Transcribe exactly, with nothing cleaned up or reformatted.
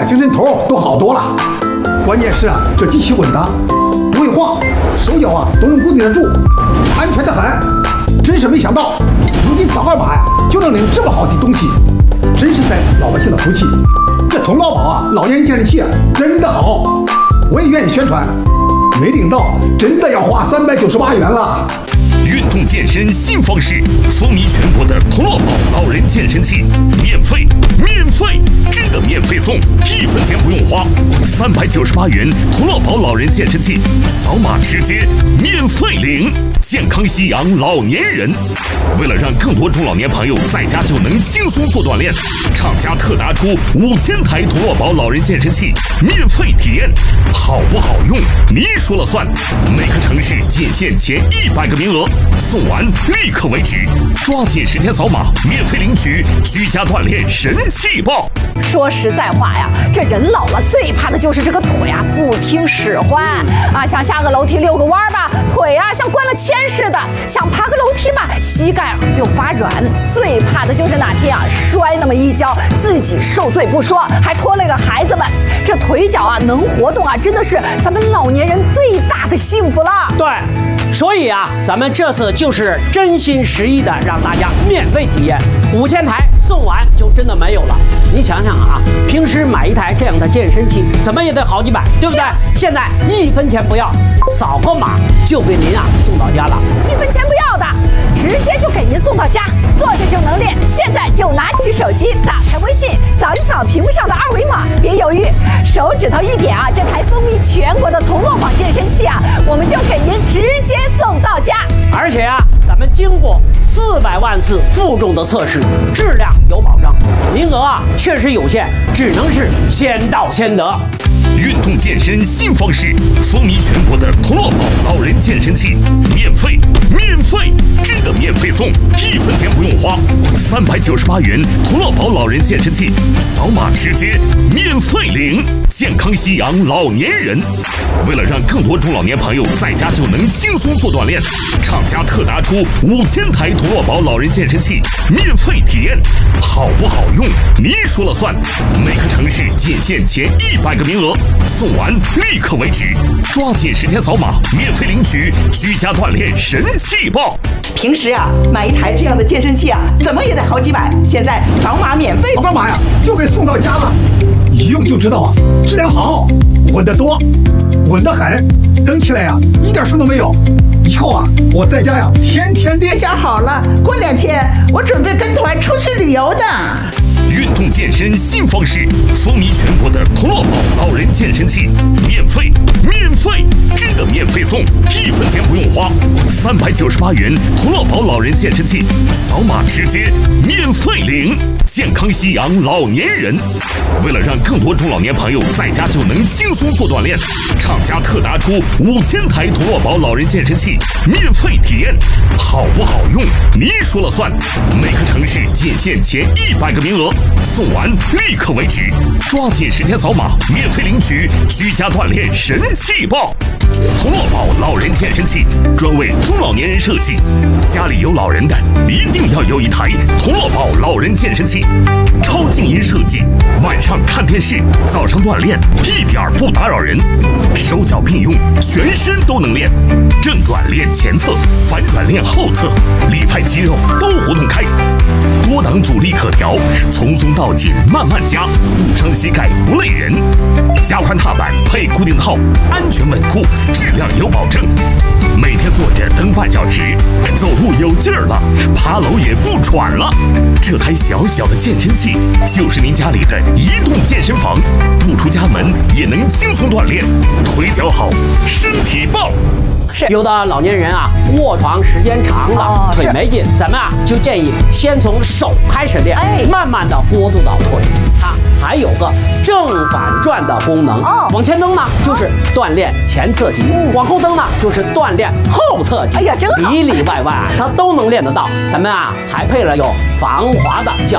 精神头都好多了。关键是啊，这机器稳当，不会晃，手脚啊都能固定得住，安全得很。真是没想到，如今扫二码呀就能领这么好的东西，真是在老百姓的福气。这童老宝啊，老年人健身器啊，真的好，我也愿意宣传。没领到，真的要花三百九十八元了。 运动健身新方式，风靡全国的童乐宝老人健身器，免费，免费，真的免费送，一分钱不用花，三百九十八元童乐宝老人健身器，扫码直接免费领，健康夕阳老年人。为了让更多中老年朋友在家就能轻松做锻炼，厂家特拿出五千台童乐宝老人健身器免费体验，好不好用你说了算。每个城市仅限前一百个名额，送完立刻为止，抓紧时间扫码免费领取居家锻炼神器包。 说实在话呀，这人老了最怕的就是这个腿啊不听使唤啊，想下个楼梯遛个弯吧，腿啊像灌了铅似的；想爬个楼梯吧，膝盖啊又发软。最怕的就是哪天啊摔那么一跤，自己受罪不说，还拖累了孩子们。这腿脚啊能活动啊，真的是咱们老年人最大的幸福了。 对。所以啊，咱们这次就是真心实意的让大家免费体验，五千台送完就真的没有了。你想想啊，平时买一台这样的健身器，怎么也得好几百，对不对？现在一分钱不要，扫个码就给您啊送到家了。 一分钱不要的，直接就给您送到家，坐着就能练。现在就拿起手机，打开微信，扫一扫屏幕上的二维码，别犹豫，手指头一点啊，这台风靡全国的童乐宝健身器啊，我们就给您直接送到家。 而且啊，咱们经过四百万次负重的测试，质量有保障，名额啊确实有限，只能是先到先得。 运动健身新方式，风靡全国的童乐宝老人健身器，免费，免费，真的免费送，一分钱不用花，三百九十八元童乐宝老人健身器，扫码直接免费领，健康夕阳老年人。为了让更多中老年朋友在家就能轻松做锻炼，厂家特拿出五千台童乐宝老人健身器免费体验，好不好用你说了算。每个城市仅限前一百个名额，送完立刻为止，抓紧时间扫码免费领取居家锻炼神器包。 平时啊买一台这样的健身器啊，怎么也得好几百，现在扫码免费， 扫个码呀就给送到家了，一用就知道啊，质量好，稳得多，稳得很，蹬起来呀一点声都没有。以后啊我在家呀天天练。 想好了，过两天我准备跟团出去旅游的。 运动健身新方式，风靡全国的童乐宝老人健身器，免费，免费，真的免费送，一分钱不用花，三百九十八元童乐宝老人健身器，扫码直接免费领，健康夕阳老年人。为了让更多中老年朋友在家就能轻松做锻炼，厂家特拿出五千台童乐宝老人健身器免费体验，好不好用你说了算。每个城市仅限前一百个名额，送完立刻为止，抓紧时间扫码免费领取居家锻炼神器包。童乐宝老人健身器专为中老年人设计，家里有老人的一定要有一台童乐宝老人健身器，超静音设计，晚上看电视，早上锻炼一点不打扰人，手脚并用，全身都能练，正转练前侧，反转练后侧，里派肌肉都活动开，多档阻力可调，从松到紧慢慢加，不伤膝盖不累人，加宽踏板配固定套，安全稳固，质量有保证。每天坐着蹬半小时，走路有劲儿了，爬楼也不喘了。这台小小的健身器就是您家里的移动健身房，不出家门也能轻松锻炼，腿脚好，身体棒。 是有的老年人啊，卧床时间长了， 哦、 腿没劲，咱们啊就建议先从手开始练，哎、慢慢的过渡到腿。它还有个正反转的功能，哦、往前蹬呢就是锻炼前侧肌，嗯、往后蹬呢就是锻炼后侧肌。 哎呀，真好， 里里外外啊它都能练得到。咱们啊还配了有防滑的脚